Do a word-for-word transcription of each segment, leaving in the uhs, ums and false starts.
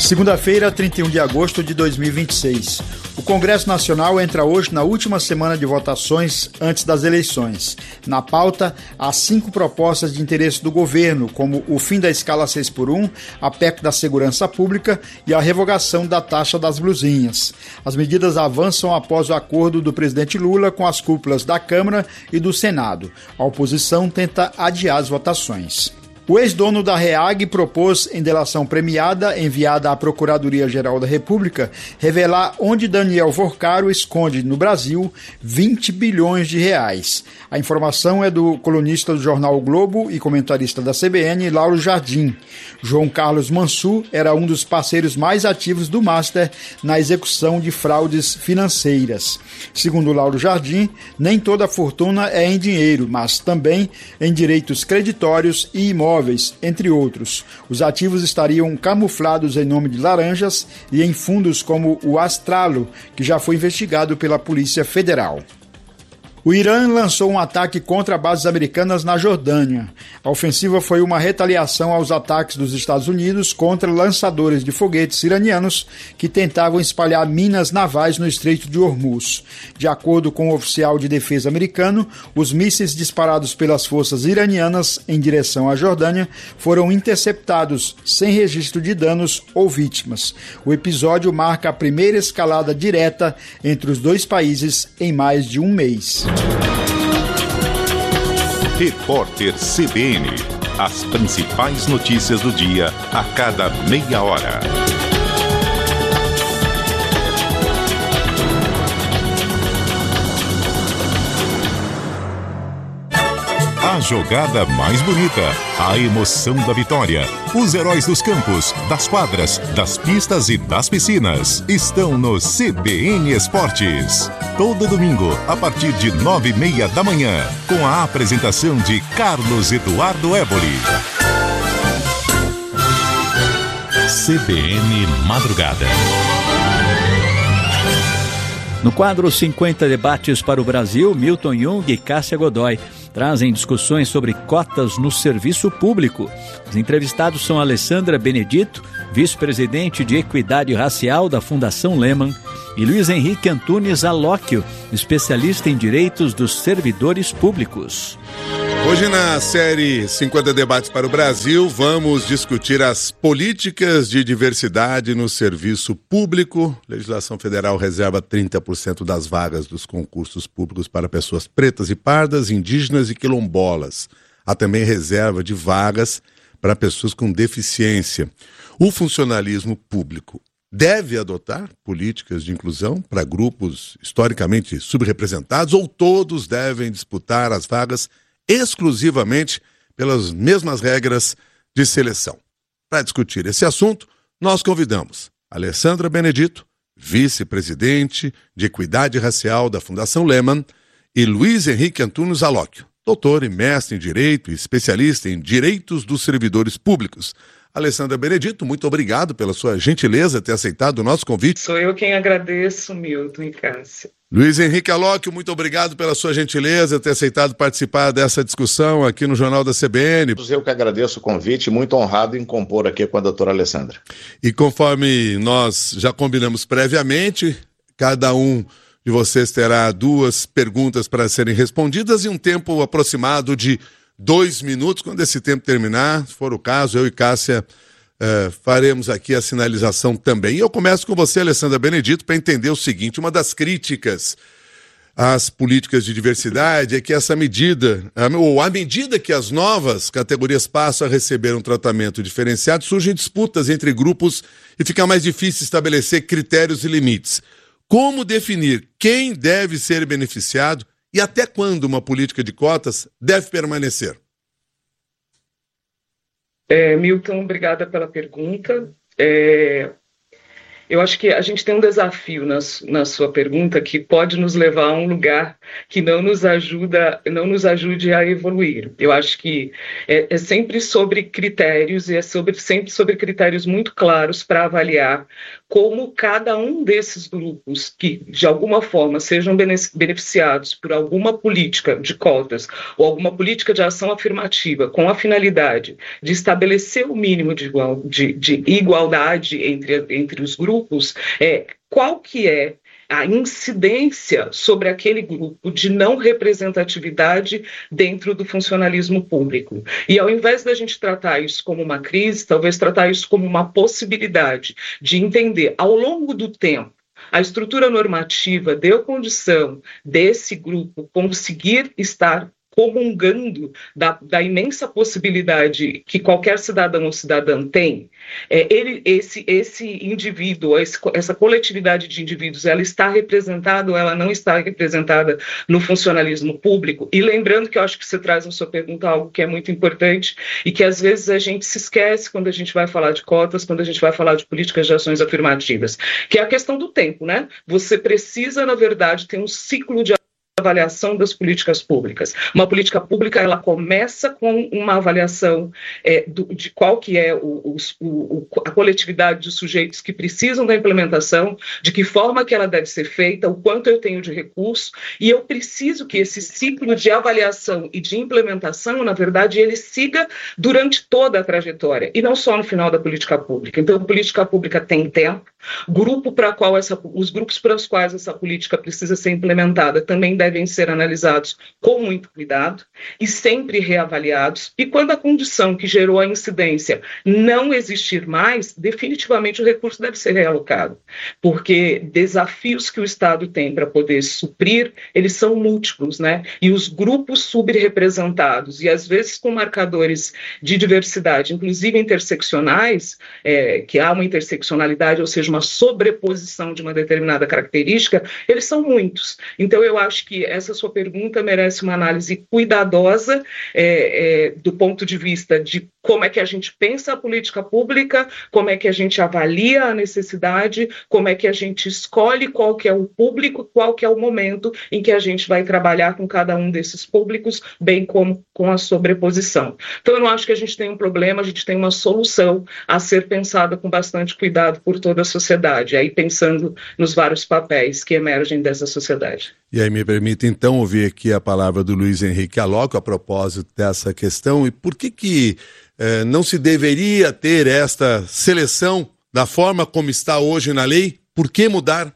Segunda-feira, trinta e um de agosto de dois mil e vinte e seis. O Congresso Nacional entra hoje na última semana de votações antes das eleições. Na pauta, há cinco propostas de interesse do governo, como o fim da escala seis por um, a P E C da Segurança Pública e a revogação da taxa das blusinhas. As medidas avançam após o acordo do presidente Lula com as cúpulas da Câmara e do Senado. A oposição tenta adiar as votações. O ex-dono da REAG propôs, em delação premiada enviada à Procuradoria-Geral da República, revelar onde Daniel Vorcaro esconde no Brasil vinte bilhões de reais. A informação é do colunista do jornal o Globo e comentarista da C B N, Lauro Jardim. João Carlos Mansur era um dos parceiros mais ativos do Master na execução de fraudes financeiras. Segundo Lauro Jardim, nem toda a fortuna é em dinheiro, mas também em direitos creditórios e imóveis, entre outros. Os ativos estariam camuflados em nome de laranjas e em fundos como o Astralo, que já foi investigado pela Polícia Federal. O Irã lançou um ataque contra bases americanas na Jordânia. A ofensiva foi uma retaliação aos ataques dos Estados Unidos contra lançadores de foguetes iranianos que tentavam espalhar minas navais no Estreito de Hormuz. De acordo com o oficial de defesa americano, os mísseis disparados pelas forças iranianas em direção à Jordânia foram interceptados sem registro de danos ou vítimas. O episódio marca a primeira escalada direta entre os dois países em mais de um mês. Repórter C B N. As principais notícias do dia a cada meia hora. A jogada mais bonita, a emoção da vitória, os heróis dos campos, das quadras, das pistas e das piscinas estão no C B N Esportes. Todo domingo, a partir de nove e meia da manhã, com a apresentação de Carlos Eduardo Éboli. C B N Madrugada. No quadro cinquenta Debates para o Brasil, Milton Jung e Cássia Godoy trazem discussões sobre cotas no serviço público. Os entrevistados são Alessandra Benedito, vice-presidente de Equidade Racial da Fundação Lehman, e Luiz Henrique Antunes Alóquio, especialista em direitos dos servidores públicos. Hoje na série cinquenta Debates para o Brasil, vamos discutir as políticas de diversidade no serviço público. A legislação federal reserva trinta por cento das vagas dos concursos públicos para pessoas pretas e pardas, indígenas e quilombolas. Há também reserva de vagas para pessoas com deficiência. O funcionalismo público deve adotar políticas de inclusão para grupos historicamente subrepresentados ou todos devem disputar as vagas exclusivamente pelas mesmas regras de seleção? Para discutir esse assunto, nós convidamos Alessandra Benedito, vice-presidente de Equidade Racial da Fundação Lehman, e Luiz Henrique Antunes Alóquio, doutor e mestre em Direito e especialista em Direitos dos Servidores Públicos. Alessandra Benedito, muito obrigado pela sua gentileza ter aceitado o nosso convite. Sou eu quem agradeço, Milton e Cássia. Luiz Henrique Alóquio, muito obrigado pela sua gentileza ter aceitado participar dessa discussão aqui no Jornal da C B N. Eu que agradeço o convite, muito honrado em compor aqui com a doutora Alessandra. E conforme nós já combinamos previamente, cada um de vocês terá duas perguntas para serem respondidas e um tempo aproximado de dois minutos. Quando esse tempo terminar, se for o caso, eu e Cássia Uh, faremos aqui a sinalização também. E eu começo com você, Alessandra Benedito, para entender o seguinte: uma das críticas às políticas de diversidade é que essa medida, ou à medida que as novas categorias passam a receber um tratamento diferenciado, surgem disputas entre grupos e fica mais difícil estabelecer critérios e limites. Como definir quem deve ser beneficiado e até quando uma política de cotas deve permanecer? É, Milton, obrigada pela pergunta. É, Eu acho que a gente tem um desafio na, na sua pergunta que pode nos levar a um lugar que não nos ajuda, não nos ajude a evoluir. Eu acho que é, é sempre sobre critérios e é sobre, sempre sobre critérios muito claros para avaliar como cada um desses grupos que, de alguma forma, sejam beneficiados por alguma política de cotas ou alguma política de ação afirmativa com a finalidade de estabelecer o mínimo de, igual, de, de igualdade entre, entre os grupos, é, qual que é a incidência sobre aquele grupo de não representatividade dentro do funcionalismo público. E ao invés da gente tratar isso como uma crise, talvez tratar isso como uma possibilidade de entender ao longo do tempo a estrutura normativa deu condição desse grupo conseguir estar comungando da, da imensa possibilidade que qualquer cidadão ou cidadã tem, é, ele, esse, esse indivíduo, esse, essa coletividade de indivíduos, ela está representada ou ela não está representada no funcionalismo público? E lembrando que eu acho que você traz na sua pergunta algo que é muito importante e que às vezes a gente se esquece quando a gente vai falar de cotas, quando a gente vai falar de políticas de ações afirmativas, que é a questão do tempo, né? Você precisa, na verdade, ter um ciclo de avaliação das políticas públicas. Uma política pública, ela começa com uma avaliação é, do, de qual que é o, o, o, a coletividade de sujeitos que precisam da implementação, de que forma que ela deve ser feita, o quanto eu tenho de recurso, e eu preciso que esse ciclo de avaliação e de implementação, na verdade, ele siga durante toda a trajetória, e não só no final da política pública. Então, a política pública tem tempo, grupo para qual essa, os grupos para os quais essa política precisa ser implementada também devem devem ser analisados com muito cuidado e sempre reavaliados, e quando a condição que gerou a incidência não existir mais, definitivamente o recurso deve ser realocado, porque desafios que o Estado tem para poder suprir, eles são múltiplos, né? E os grupos subrepresentados, e às vezes com marcadores de diversidade, inclusive interseccionais, é, que há uma interseccionalidade, ou seja, uma sobreposição de uma determinada característica, eles são muitos. Então eu acho que essa sua pergunta merece uma análise cuidadosa é, é, do ponto de vista de como é que a gente pensa a política pública, como é que a gente avalia a necessidade, como é que a gente escolhe qual que é o público, qual que é o momento em que a gente vai trabalhar com cada um desses públicos, bem como com a sobreposição. Então eu não acho que a gente tem um problema, a gente tem uma solução a ser pensada com bastante cuidado por toda a sociedade, aí pensando nos vários papéis que emergem dessa sociedade. E aí me permite então ouvir aqui a palavra do Luiz Henrique Aloco a propósito dessa questão, e por que que eh, não se deveria ter esta seleção da forma como está hoje na lei? Por que mudar?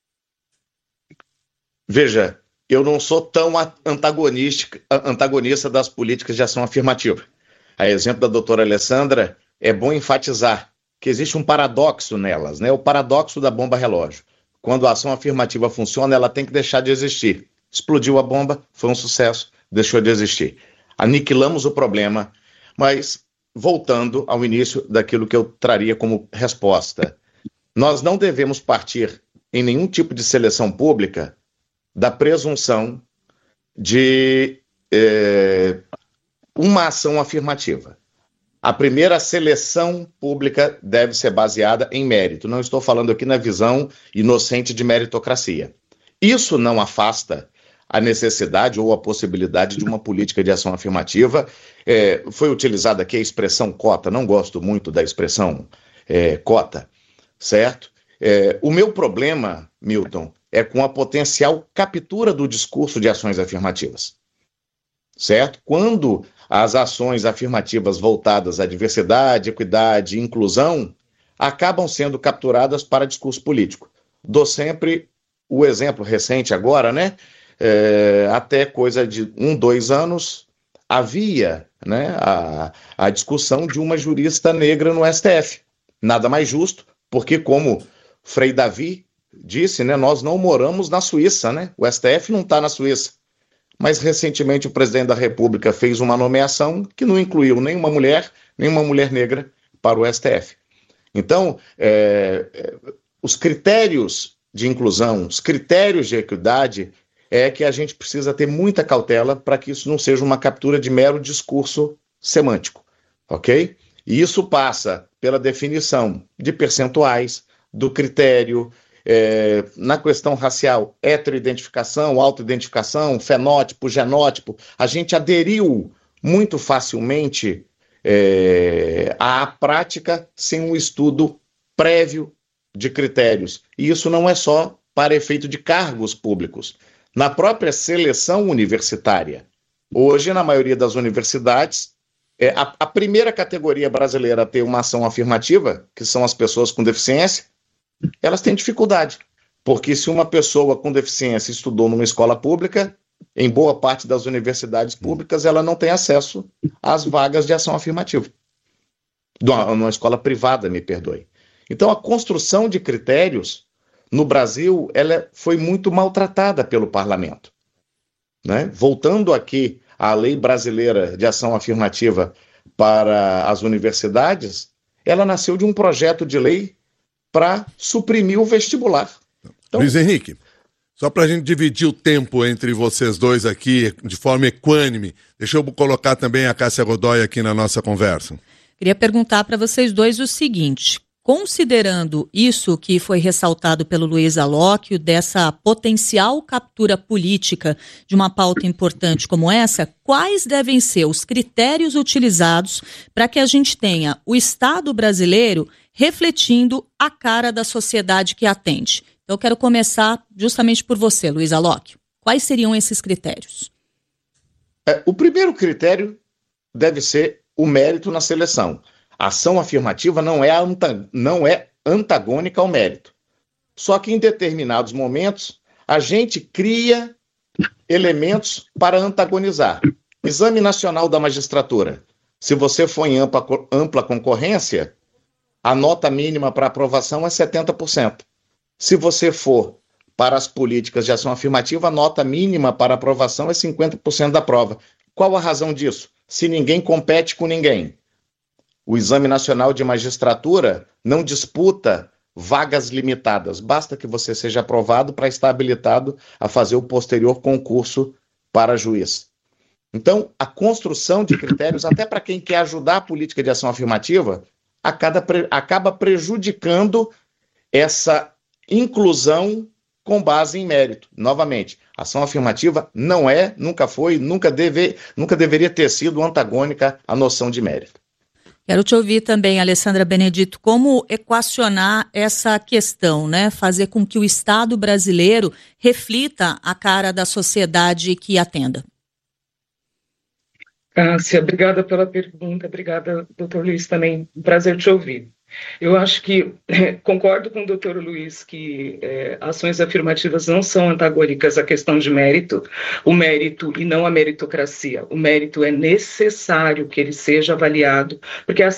Veja, eu não sou tão antagonista, antagonista das políticas de ação afirmativa. A exemplo da doutora Alessandra, é bom enfatizar que existe um paradoxo nelas, né? O paradoxo da bomba relógio. Quando a ação afirmativa funciona, ela tem que deixar de existir. Explodiu a bomba, foi um sucesso, deixou de existir. Aniquilamos o problema, mas voltando ao início daquilo que eu traria como resposta, nós não devemos partir em nenhum tipo de seleção pública da presunção de eh, uma ação afirmativa. A primeira seleção pública deve ser baseada em mérito. Não estou falando aqui na visão inocente de meritocracia. Isso não afasta a necessidade ou a possibilidade de uma política de ação afirmativa. É, foi utilizada aqui a expressão cota, não gosto muito da expressão é, cota, certo? É, o meu problema, Milton, é com a potencial captura do discurso de ações afirmativas, certo? Quando as ações afirmativas voltadas à diversidade, equidade e inclusão acabam sendo capturadas para discurso político. Dou sempre o exemplo recente agora, né? É, até coisa de um, dois anos, havia, né, a, a discussão de uma jurista negra no S T F. Nada mais justo, porque como Frei Davi disse, né, nós não moramos na Suíça, né? O S T F não está na Suíça. Mas recentemente o presidente da República fez uma nomeação que não incluiu nenhuma mulher, nenhuma mulher negra para o S T F. Então, é, é, os critérios de inclusão, os critérios de equidade, é que a gente precisa ter muita cautela para que isso não seja uma captura de mero discurso semântico, ok? E isso passa pela definição de percentuais, do critério, é, na questão racial, heteroidentificação, autoidentificação, fenótipo, genótipo, a gente aderiu muito facilmente é, à prática sem um estudo prévio de critérios. E isso não é só para efeito de cargos públicos. Na própria seleção universitária, hoje, na maioria das universidades, é, a, a primeira categoria brasileira a ter uma ação afirmativa, que são as pessoas com deficiência, elas têm dificuldade, porque se uma pessoa com deficiência estudou numa escola pública, em boa parte das universidades públicas, ela não tem acesso às vagas de ação afirmativa. Numa escola privada, me perdoe. Então, a construção de critérios, no Brasil, ela foi muito maltratada pelo parlamento. Né? Voltando aqui à lei brasileira de ação afirmativa para as universidades, ela nasceu de um projeto de lei para suprimir o vestibular. Então, Luiz Henrique, só para a gente dividir o tempo entre vocês dois aqui de forma equânime, deixa eu colocar também a Cássia Godoy aqui na nossa conversa. Queria perguntar para vocês dois o seguinte: considerando isso que foi ressaltado pelo Luiz Alóquio, dessa potencial captura política de uma pauta importante como essa, quais devem ser os critérios utilizados para que a gente tenha o Estado brasileiro refletindo a cara da sociedade que atende? Então, eu quero começar justamente por você, Luiz Alóquio. Quais seriam esses critérios? É, o primeiro critério deve ser o mérito na seleção. A ação afirmativa não é, anta, não é antagônica ao mérito. Só que em determinados momentos, a gente cria elementos para antagonizar. Exame Nacional da Magistratura. Se você for em ampla, ampla concorrência, a nota mínima para aprovação é setenta por cento. Se você for para as políticas de ação afirmativa, a nota mínima para aprovação é cinquenta por cento da prova. Qual a razão disso? Se ninguém compete com ninguém. O Exame Nacional de Magistratura não disputa vagas limitadas. Basta que você seja aprovado para estar habilitado a fazer o posterior concurso para juiz. Então, a construção de critérios, até para quem quer ajudar a política de ação afirmativa, acaba, acaba prejudicando essa inclusão com base em mérito. Novamente, ação afirmativa não é, nunca foi, nunca, deve, nunca deveria ter sido antagônica à noção de mérito. Quero te ouvir também, Alessandra Benedito, como equacionar essa questão, né? Fazer com que o Estado brasileiro reflita a cara da sociedade que atenda. Cássia, obrigada pela pergunta, obrigada, doutor Luiz, também, um prazer te ouvir. Eu acho que, é, concordo com o doutor Luiz que é, ações afirmativas não são antagônicas à questão de mérito, o mérito e não a meritocracia. O mérito é necessário que ele seja avaliado, porque a